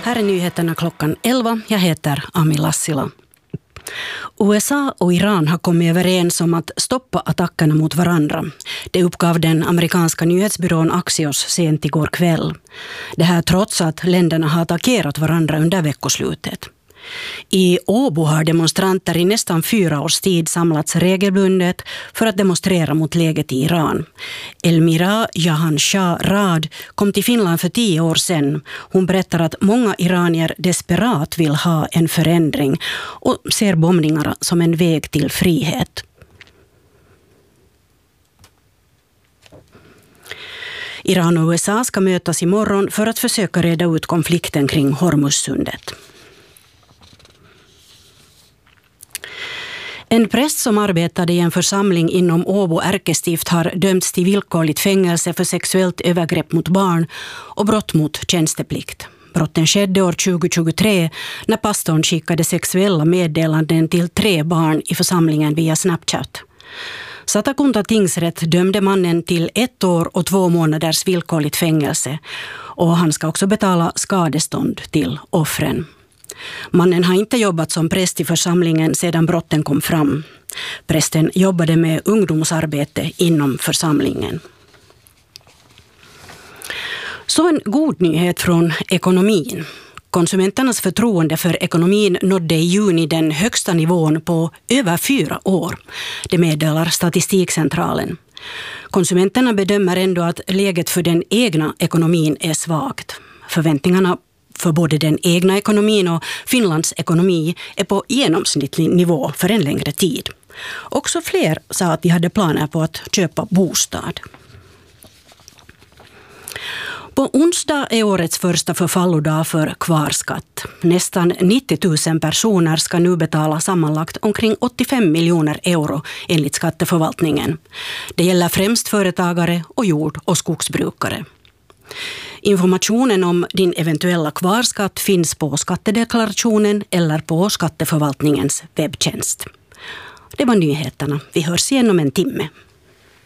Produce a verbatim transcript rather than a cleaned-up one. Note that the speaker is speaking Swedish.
Här är nyheterna klockan elva. Jag heter Ami Lassila. U S A och Iran har kommit överens om att stoppa attackerna mot varandra. Det uppgav den amerikanska nyhetsbyrån Axios sent igår kväll. Det här trots att länderna har attackerat varandra under veckoslutet. I Åbo har demonstranter i nästan fyra års tid samlats regelbundet för att demonstrera mot läget i Iran. Elmira Jahanshah Rad kom till Finland för tio år sedan. Hon berättar att många iranier desperat vill ha en förändring och ser bombningarna som en väg till frihet. Iran och U S A ska mötas imorgon för att försöka reda ut konflikten kring Hormuzsundet. En präst som arbetade i en församling inom Åbo ärkestift har dömts till villkorligt fängelse för sexuellt övergrepp mot barn och brott mot tjänsteplikt. Brotten skedde år tjugohundratjugotre när pastorn skickade sexuella meddelanden till tre barn i församlingen via Snapchat. Satakunta tingsrätt dömde mannen till ett år och två månaders villkorligt fängelse och han ska också betala skadestånd till offren. Mannen har inte jobbat som präst i församlingen sedan brotten kom fram. Prästen jobbade med ungdomsarbete inom församlingen. Så en god nyhet från ekonomin. Konsumenternas förtroende för ekonomin nådde i juni den högsta nivån på över fyra år. Det meddelar Statistikcentralen. Konsumenterna bedömer ändå att läget för den egna ekonomin är svagt. Förväntningarna för både den egna ekonomin och Finlands ekonomi är på genomsnittlig nivå för en längre tid. Också fler sa att de hade planer på att köpa bostad. På onsdag är årets första förfallodag för kvarskatt. Nästan nittio tusen personer ska nu betala sammanlagt omkring åttiofem miljoner euro enligt skatteförvaltningen. Det gäller främst företagare och jord- och skogsbrukare. Informationen om din eventuella kvarskatt finns på skattedeklarationen eller på skatteförvaltningens webbtjänst. Det var nyheterna. Vi hörs igen om en timme.